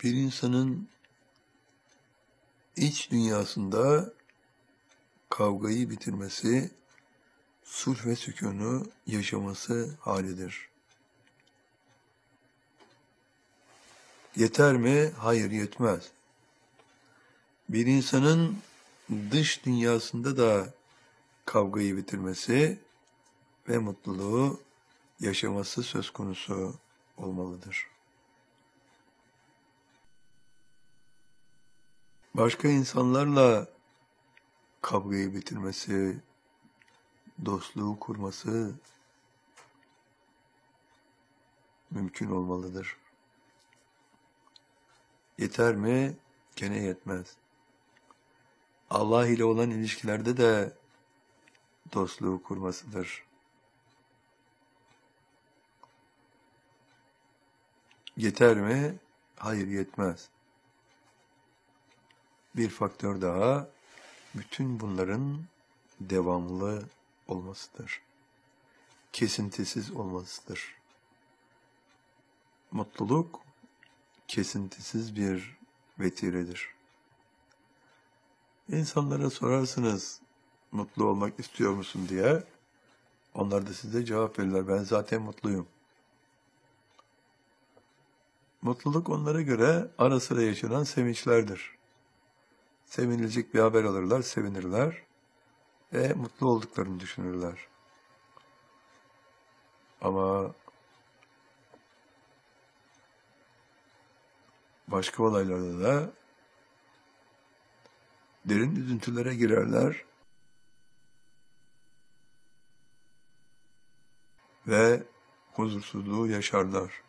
Bir insanın iç dünyasında kavgayı bitirmesi, sulh ve sükûnu yaşaması halidir. Yeter mi? Hayır, yetmez. Bir insanın dış dünyasında da kavgayı bitirmesi ve mutluluğu yaşaması söz konusu olmalıdır. Başka insanlarla kavgayı bitirmesi, dostluğu kurması mümkün olmalıdır. Yeter mi? Gene yetmez. Allah ile olan ilişkilerde de dostluğu kurmasıdır. Yeter mi? Hayır, yetmez. Bir faktör daha, bütün bunların devamlı olmasıdır. Kesintisiz olmasıdır. Mutluluk kesintisiz bir vetiredir. İnsanlara sorarsınız, mutlu olmak istiyor musun diye, onlar da size cevap verirler, ben zaten mutluyum. Mutluluk onlara göre ara sıra yaşanan sevinçlerdir. Sevinilecek bir haber alırlar, sevinirler ve mutlu olduklarını düşünürler. Ama başka olaylarda da derin üzüntülere girerler ve huzursuzluğu yaşarlar.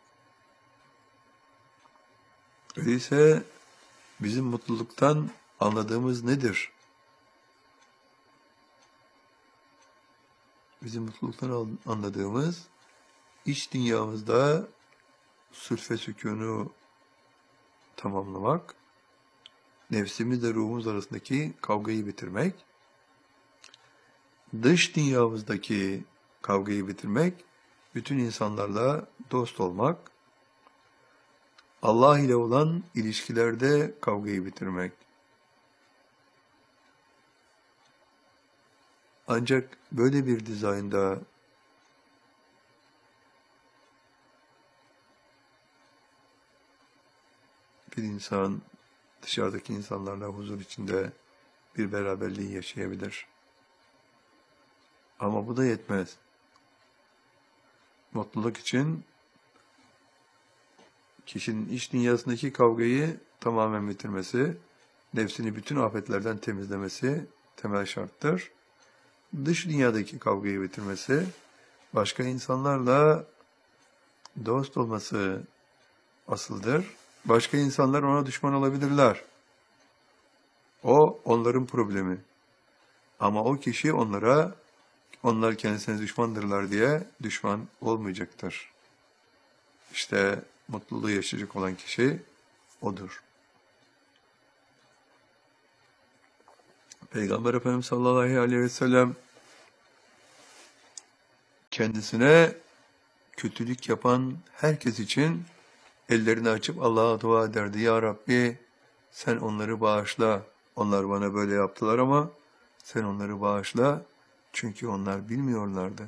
Öyleyse bizim mutluluktan anladığımız nedir? Bizim mutluluktan anladığımız, iç dünyamızda sulh ve sükûnu tamamlamak, nefsimizle ruhumuz arasındaki kavgayı bitirmek, dış dünyamızdaki kavgayı bitirmek, bütün insanlarla dost olmak, Allah ile olan ilişkilerde kavgayı bitirmek. Ancak böyle bir dizaynda bir insan dışarıdaki insanlarla huzur içinde bir beraberliği yaşayabilir. Ama bu da yetmez. Mutluluk için kişinin iç dünyasındaki kavgayı tamamen bitirmesi, nefsini bütün afetlerden temizlemesi temel şarttır. Dış dünyadaki kavgayı bitirmesi, başka insanlarla dost olması asıldır. Başka insanlar ona düşman olabilirler. O onların problemi. Ama o kişi onlar kendisine düşmandırlar diye düşman olmayacaktır. İşte mutluluğu yaşayacak olan kişi odur. Peygamber Efendimiz sallallahu aleyhi ve sellem kendisine kötülük yapan herkes için ellerini açıp Allah'a dua ederdi. Ya Rabbi, sen onları bağışla. Onlar bana böyle yaptılar ama sen onları bağışla. Çünkü onlar bilmiyorlardı.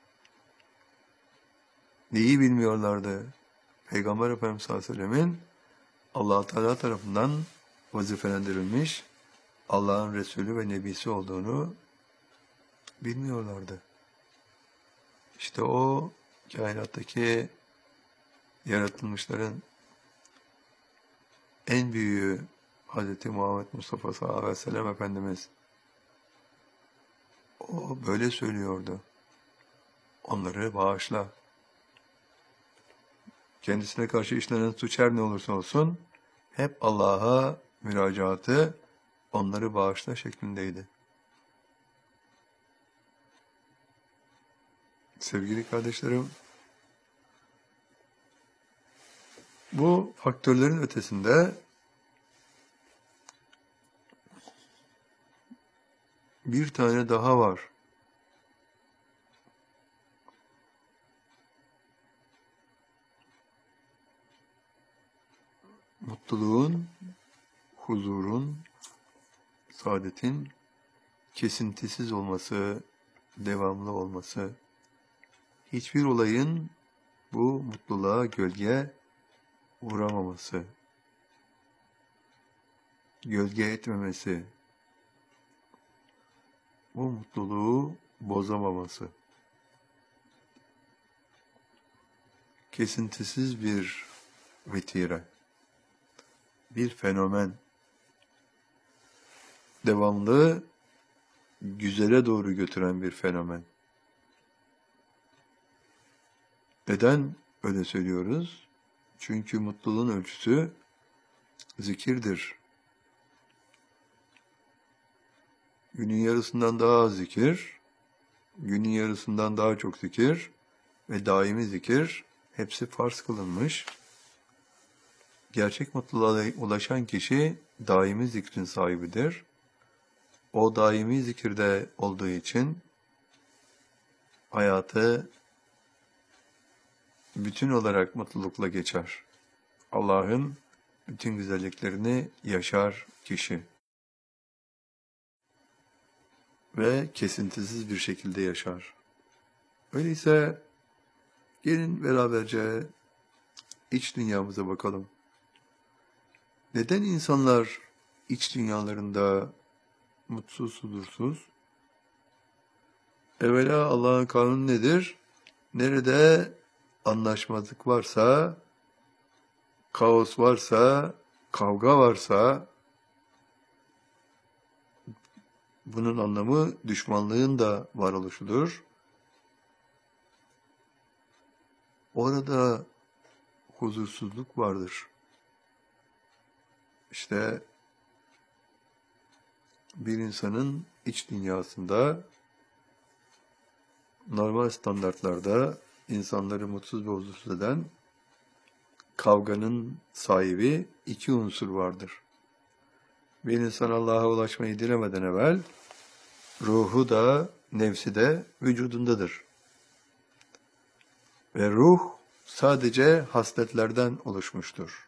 Neyi bilmiyorlardı? Peygamber Efendimiz sallallahu aleyhi ve sellemin Allah Teala tarafından vazifelendirilmiş Allah'ın Resulü ve Nebisi olduğunu bilmiyorlardı. İşte o kainattaki yaratılmışların en büyüğü Hz. Muhammed Mustafa sallallahu aleyhi ve sellem Efendimiz. O böyle söylüyordu. Onları bağışla. Kendisine karşı işlenen suç her ne olursa olsun hep Allah'a müracaatı onları bağışla şeklindeydi. Sevgili kardeşlerim, bu faktörlerin ötesinde bir tane daha var. mutluluğun, huzurun, saadetin kesintisiz olması, devamlı olması, hiçbir olayın bu mutluluğa gölge vuramaması, gölge etmemesi, bu mutluluğu bozamaması, kesintisiz bir vetire, bir fenomen, devamlı güzele doğru götüren bir fenomen. Neden öyle söylüyoruz? Çünkü mutluluğun ölçüsü zikirdir. Günün yarısından daha az zikir, günün yarısından daha çok zikir ve daimi zikir hepsi farz kılınmış. Gerçek mutluluğa ulaşan kişi daimi zikrin sahibidir. O daimi zikirde olduğu için hayatı bütün olarak mutlulukla geçer. Allah'ın bütün güzelliklerini yaşar kişi. Ve kesintisiz bir şekilde yaşar. Öyleyse gelin beraberce iç dünyamıza bakalım. Neden insanlar iç dünyalarında mutsuz, huzursuz? Evvela Allah'ın kanunu nedir? Nerede anlaşmazlık varsa, kaos varsa, kavga varsa, bunun anlamı düşmanlığın da varoluşudur. Orada huzursuzluk vardır. İşte bir insanın iç dünyasında normal standartlarda insanları mutsuz ve huzursuz eden kavganın sahibi iki unsur vardır. Bir insan Allah'a ulaşmayı dilemeden evvel ruhu da nefsi de vücudundadır. Ve ruh sadece hasletlerden oluşmuştur.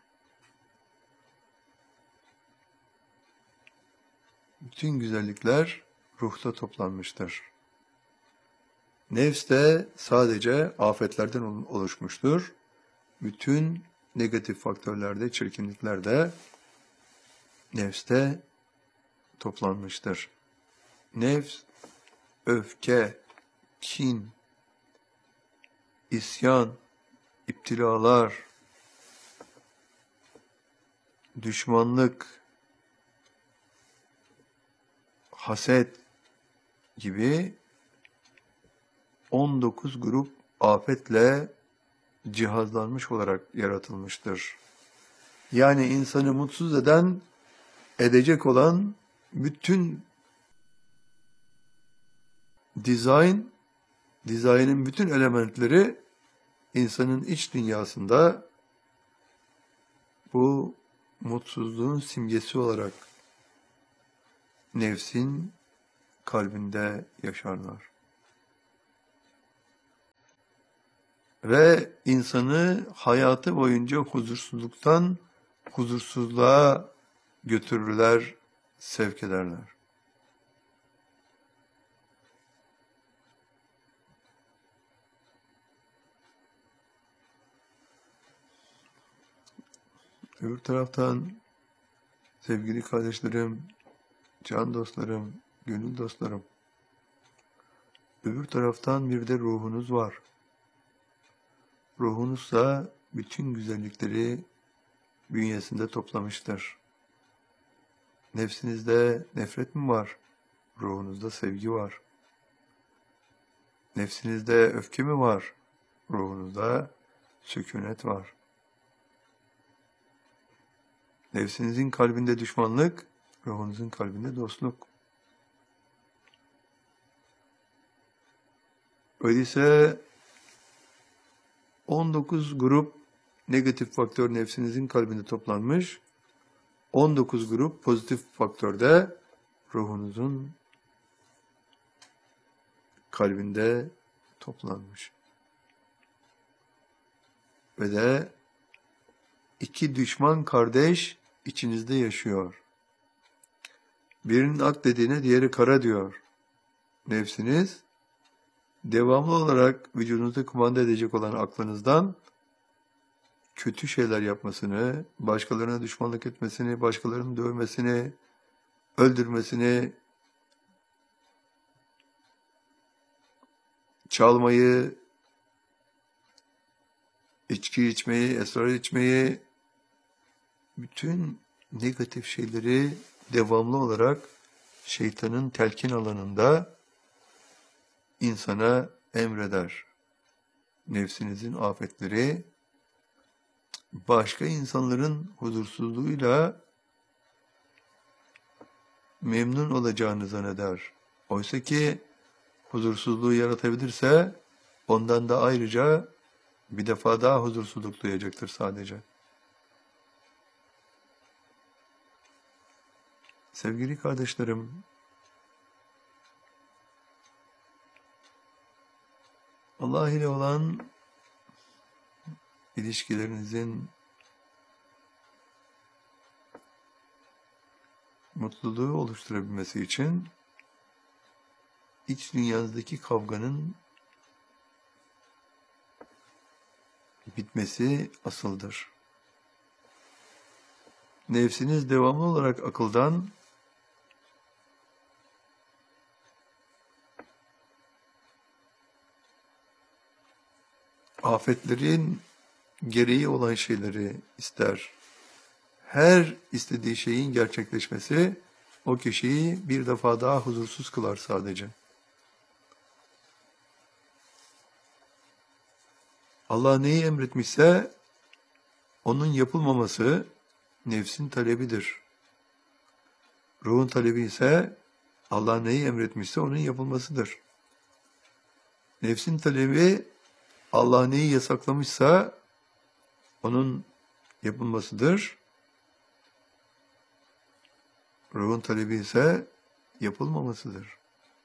Bütün güzellikler ruhta toplanmıştır. Nefs de sadece afetlerden oluşmuştur. Bütün negatif faktörlerde, çirkinliklerde nefste toplanmıştır. Nefs, öfke, kin, isyan, iptilalar, düşmanlık, haset gibi 19 grup afetle cihazlanmış olarak yaratılmıştır. Yani insanı mutsuz edecek olan bütün dizaynın bütün elementleri insanın iç dünyasında bu mutsuzluğun simgesi olarak nefsin kalbinde yaşarlar. Ve insanı hayatı boyunca huzursuzluktan huzursuzluğa götürürler, sevk ederler. Öbür taraftan sevgili kardeşlerim, can dostlarım, gönül dostlarım, öbür taraftan bir de ruhunuz var. Ruhunuzsa bütün güzellikleri bünyesinde toplamıştır. Nefsinizde nefret mi var? Ruhunuzda sevgi var. Nefsinizde öfke mi var? Ruhunuzda sükunet var. Nefsinizin kalbinde düşmanlık, ruhunuzun kalbinde dostluk. Öyleyse 19 grup negatif faktör nefsinizin kalbinde toplanmış, 19 grup pozitif faktörde ruhunuzun kalbinde toplanmış. Ve de iki düşman kardeş içinizde yaşıyor. Birinin ak dediğine diğeri kara diyor. Nefsiniz devamlı olarak vücudunuzu kumanda edecek olan aklınızdan kötü şeyler yapmasını, başkalarına düşmanlık etmesini, başkalarını dövmesini, öldürmesini, çalmayı, içki içmeyi, esrar içmeyi, bütün negatif şeyleri devamlı olarak şeytanın telkin alanında insana emreder. Nefsinizin afetleri başka insanların huzursuzluğuyla memnun olacağını zanneder. Oysa ki huzursuzluğu yaratabilirse ondan da ayrıca bir defa daha huzursuzluk duyacaktır sadece. Sevgili kardeşlerim, Allah ile olan ilişkilerinizin mutluluğu oluşturabilmesi için iç dünyanızdaki kavganın bitmesi asıldır. Nefsiniz devamlı olarak akıldan afetlerin gereği olan şeyleri ister. Her istediği şeyin gerçekleşmesi o kişiyi bir defa daha huzursuz kılar sadece. Allah neyi emretmişse onun yapılmaması nefsin talebidir. Ruhun talebi ise Allah neyi emretmişse onun yapılmasıdır. Nefsin talebi Allah neyi yasaklamışsa onun yapılmasıdır. Ruhun talebi ise yapılmamasıdır.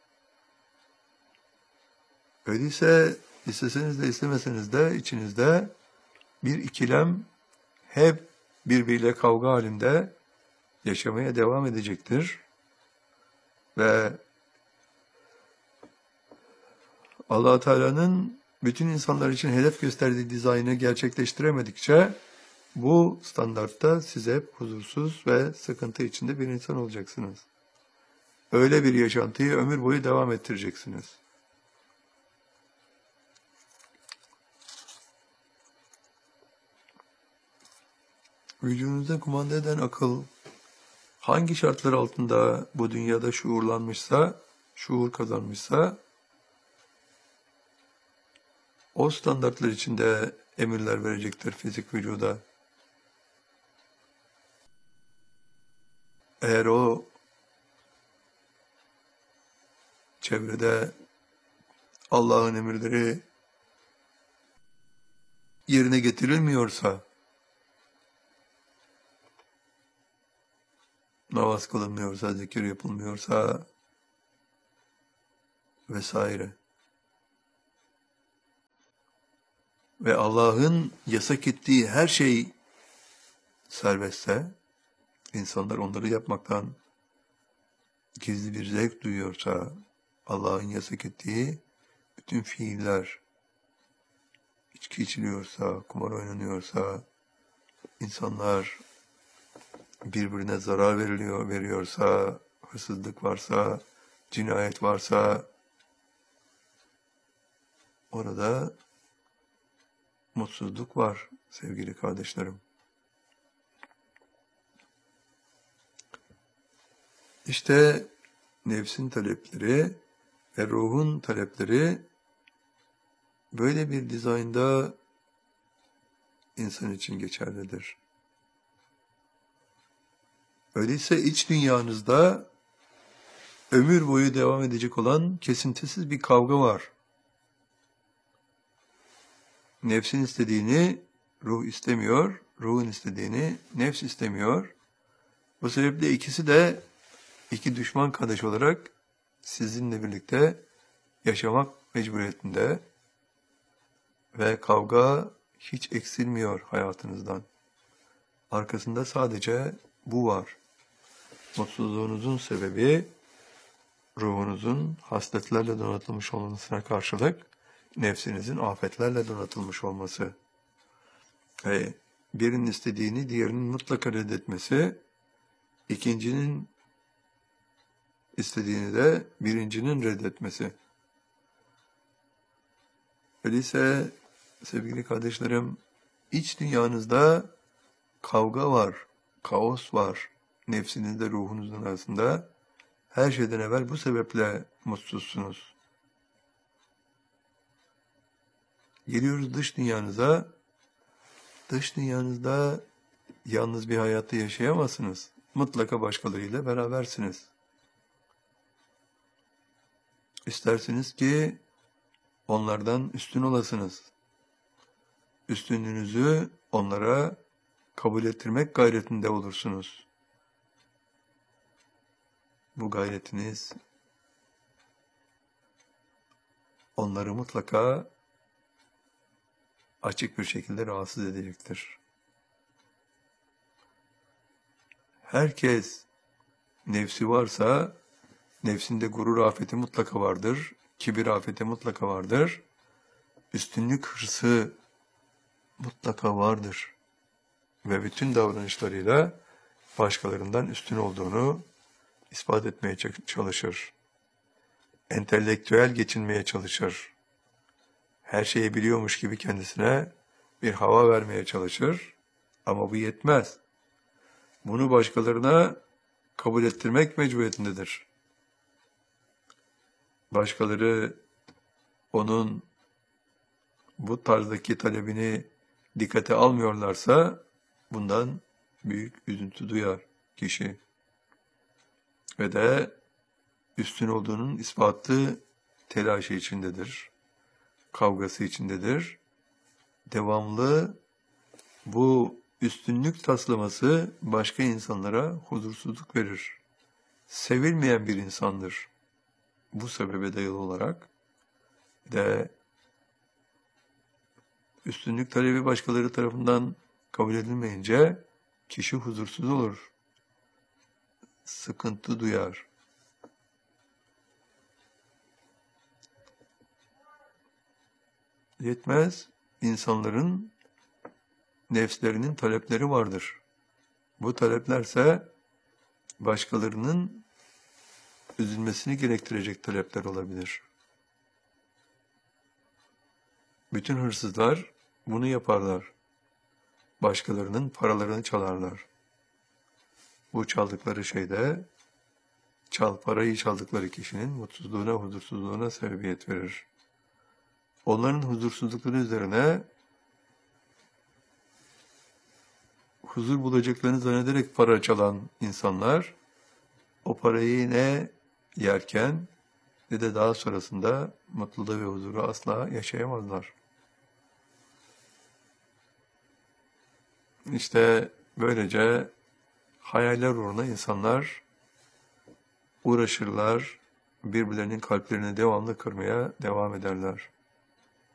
Öyleyse isteseniz de istemeseniz de içinizde bir ikilem hep birbiriyle kavga halinde yaşamaya devam edecektir. Ve Allah Teala'nın bütün insanlar için hedef gösterdiği dizaynı gerçekleştiremedikçe bu standartta siz hep huzursuz ve sıkıntı içinde bir insan olacaksınız. Öyle bir yaşantıyı ömür boyu devam ettireceksiniz. Vücudunuza kumanda eden akıl hangi şartlar altında bu dünyada şuurlanmışsa, şuur kazanmışsa o standartlar içinde emirler verecektir fizik vücuda. Eğer o çevrede Allah'ın emirleri yerine getirilmiyorsa, namaz kılınmıyorsa, zikir yapılmıyorsa vesaire. Ve Allah'ın yasak ettiği her şey serbestse, insanlar onları yapmaktan gizli bir zevk duyuyorsa, Allah'ın yasak ettiği bütün fiiller, içki içiliyorsa, kumar oynanıyorsa, insanlar birbirine zarar veriyorsa, hırsızlık varsa, cinayet varsa, orada mutsuzluk var sevgili kardeşlerim. İşte nefsin talepleri ve ruhun talepleri böyle bir dizaynda insan için geçerlidir. Öyleyse iç dünyanızda ömür boyu devam edecek olan kesintisiz bir kavga var. Nefsin istediğini ruh istemiyor, ruhun istediğini nefs istemiyor. Bu sebeple ikisi de iki düşman kardeş olarak sizinle birlikte yaşamak mecburiyetinde ve kavga hiç eksilmiyor hayatınızdan. Arkasında sadece bu var. Mutsuzluğunuzun sebebi ruhunuzun hasletlerle donatılmış olmasına karşılık nefsinizin afetlerle donatılmış olması. Ve birinin istediğini diğerinin mutlaka reddetmesi, ikincinin istediğini de birincinin reddetmesi. Öyleyse sevgili kardeşlerim, iç dünyanızda kavga var, kaos var. Nefsinizle ruhunuzun arasında. Her şeyden evvel bu sebeple mutsuzsunuz. Geliyoruz dış dünyanıza. Dış dünyanızda yalnız bir hayatı yaşayamazsınız. Mutlaka başkalarıyla berabersiniz. İstersiniz ki onlardan üstün olasınız. Üstünlüğünüzü onlara kabul ettirmek gayretinde olursunuz. Bu gayretiniz onları mutlaka açık bir şekilde rahatsız edecektir. Herkes nefsi varsa, nefsinde gurur afeti mutlaka vardır, kibir afeti mutlaka vardır, üstünlük hırsı mutlaka vardır. Ve bütün davranışlarıyla başkalarından üstün olduğunu ispat etmeye çalışır. Entelektüel geçinmeye çalışır. Her şeyi biliyormuş gibi kendisine bir hava vermeye çalışır. Ama bu yetmez. Bunu başkalarına kabul ettirmek mecburiyetindedir. Başkaları onun bu tarzdaki talebini dikkate almıyorlarsa bundan büyük üzüntü duyar kişi. Ve de üstün olduğunun ispatı telaşı içindedir. Kavgası içindedir. Devamlı bu üstünlük taslaması başka insanlara huzursuzluk verir. Sevilmeyen bir insandır. Bu sebebe dayalı olarak de üstünlük talebi başkaları tarafından kabul edilmeyince kişi huzursuz olur. Sıkıntı duyar. Yetmez, insanların nefslerinin talepleri vardır. Bu taleplerse başkalarının üzülmesini gerektirecek talepler olabilir. Bütün hırsızlar bunu yaparlar. Başkalarının paralarını çalarlar. Bu çaldıkları şeyde parayı çaldıkları kişinin mutsuzluğuna, huzursuzluğuna sebebiyet verir. Onların huzursuzlukları üzerine huzur bulacaklarını zannederek para çalan insanlar o parayı ne yerken ne de daha sonrasında mutluluğu ve huzuru asla yaşayamazlar. İşte böylece hayaller uğruna insanlar uğraşırlar, birbirlerinin kalplerini devamlı kırmaya devam ederler.